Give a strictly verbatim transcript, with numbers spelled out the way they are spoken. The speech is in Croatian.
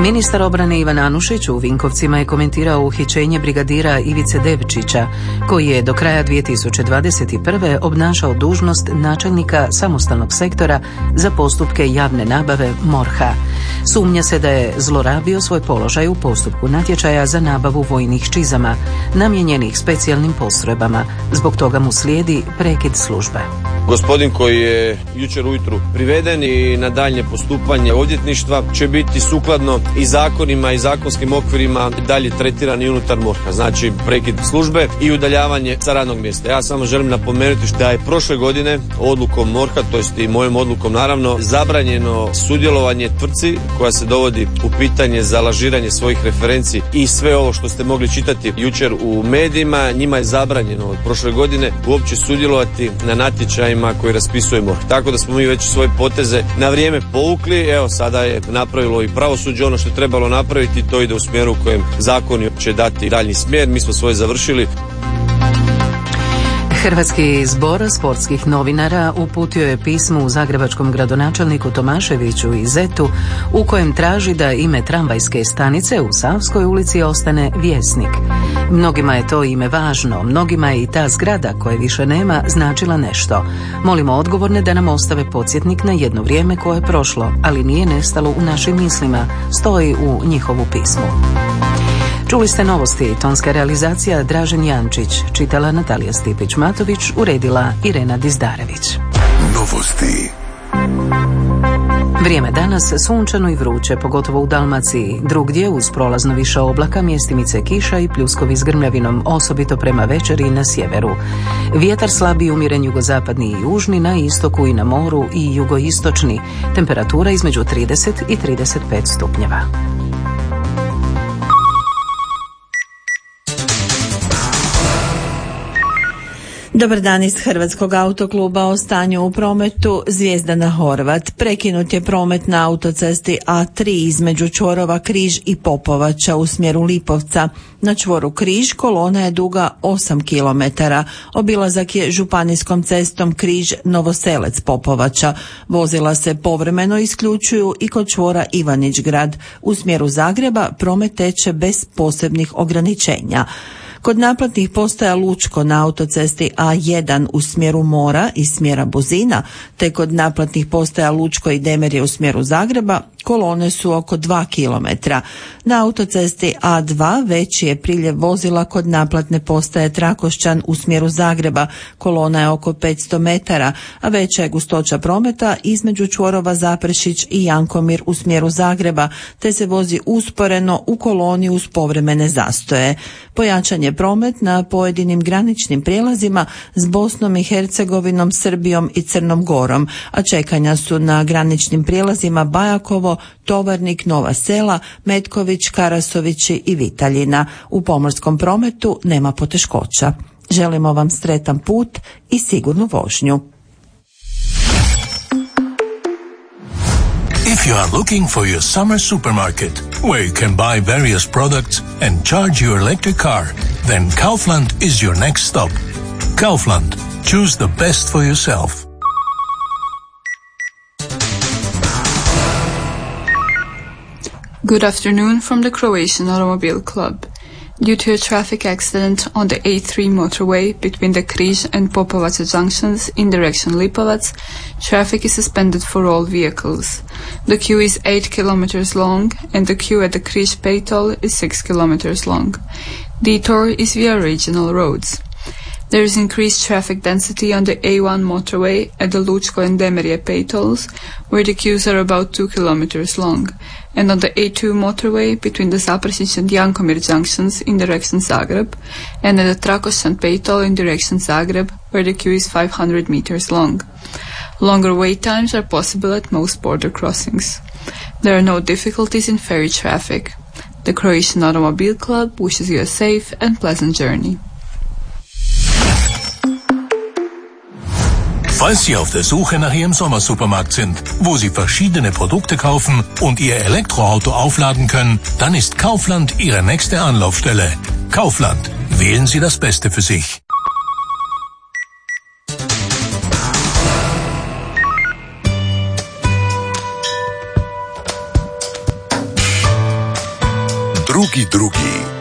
Ministar obrane Ivan Anušić u Vinkovcima je komentirao uhićenje brigadira Ivice Devčića, koji je do kraja dvije tisuće dvadeset prve obnašao dužnost načelnika samostalnog sektora za postupke javne nabave MORH-a. Sumnja se da je zlorabio svoj položaj u postupku natječaja za nabavu vojnih čizama, namijenjenih specijalnim postrojbama. Zbog toga mu slijedi prekid službe. Gospodin koji je jučer ujutru priveden i na daljnje postupanje odvjetništva će biti sukladno i zakonima i zakonskim okvirima dalje tretiran i unutar MORH-a. Znači prekid službe i udaljavanje sa radnog mjesta. Ja samo želim napomenuti da je prošle godine odlukom MORH-a, to jest i mojom odlukom naravno, zabranjeno sudjelovanje tvrtci koja se dovodi u pitanje za lažiranje svojih referenci i sve ovo što ste mogli čitati jučer u medijima. Njima je zabranjeno od prošle godine uopće sudjelovati na natječajima koji raspisuje MORH. Tako da smo mi već svoje poteze na vrijeme povukli. Evo sada je napravilo i pravosuđe ono što je trebalo napraviti, to ide u smjeru u kojem zakoni će dati daljnji smjer. Mi smo svoje završili. Hrvatski zbor sportskih novinara uputio je pismo u zagrebačkom gradonačelniku Tomaševiću i Zetu u kojem traži da ime tramvajske stanice u Savskoj ulici ostane Vjesnik. Mnogima je to ime važno, mnogima je i ta zgrada koje više nema značila nešto. Molimo odgovorne da nam ostave podsjetnik na jedno vrijeme koje je prošlo, ali nije nestalo u našim mislima, stoji u njihovu pismu. Čuli ste novosti, tonska realizacija Dražen Jančić, čitala Natalija Stipić-Matović, uredila Irena Dizdarević. Novosti. Vrijeme danas sunčano i vruće, pogotovo u Dalmaciji. Drugdje uz prolazno više oblaka, mjestimice kiša i pljuskovi s grmljavinom, osobito prema večeri na sjeveru. Vjetar slabiji umjeren jugozapadni i južni, na istoku i na moru i jugoistočni. Temperatura između trideset i trideset pet stupnjeva. Dobar dan iz Hrvatskog autokluba. O stanju u prometu. Zvijezdana Horvat. Prekinut je promet na autocesti A tri između čvorova Križ i Popovača u smjeru Lipovca. Na čvoru Križ kolona je duga osam kilometara. Obilazak je županijskom cestom Križ Novoselec Popovača. Vozila se povremeno isključuju i kod čvora Ivanić Grad. U smjeru Zagreba promet teče bez posebnih ograničenja. Kod naplatnih postaja Lučko na autocesti A jedan u smjeru Mora i smjera Buzina, te kod naplatnih postaja Lučko i Demerje u smjeru Zagreba, kolone su oko dva kilometra. Na autocesti A dva veći je priljev vozila kod naplatne postaje Trakošćan u smjeru Zagreba, kolona je oko petsto metara, a veća je gustoća prometa između čvorova Zaprešić i Jankomir u smjeru Zagreba, te se vozi usporeno u koloni uz povremene zastoje. Pojačan je promet na pojedinim graničnim prijelazima s Bosnom i Hercegovinom, Srbijom i Crnom Gorom, a čekanja su na graničnim prijelazima Bajakovo, Tovarnik, Nova Sela, Metković, Karasovići i Vitaljina. U pomorskom prometu nema poteškoća. Želimo vam sretan put i sigurnu vožnju. If you are looking for your summer supermarket, where you can buy various products and charge your electric car, then Kaufland is your next stop. Kaufland. Choose the best for yourself. Good afternoon from the Croatian Automobile Club. Due to a traffic accident on the A three motorway between the Križ and Popovača junctions in direction Lipovac, traffic is suspended for all vehicles. The queue is eight kilometers long and the queue at the Križ Paytoll is six kilometers long. Detour is via regional roads. There is increased traffic density on the A one motorway at the Lučko and Demerje Paytolls, where the queues are about two kilometers long, and on the A two motorway between the Zaprešić and Jankomir junctions in direction Zagreb, and at the Trakošćan Paytoll in direction Zagreb, where the queue is five hundred meters long. Longer wait times are possible at most border crossings. There are no difficulties in ferry traffic. The Croatian Automobile Club wishes you a safe and pleasant journey. Falls Sie auf der Suche nach Ihrem Sommersupermarkt sind, wo Sie verschiedene Produkte kaufen und Ihr Elektroauto aufladen können, dann ist Kaufland Ihre nächste Anlaufstelle. Kaufland. Wählen Sie das Beste für sich. drugi drugi.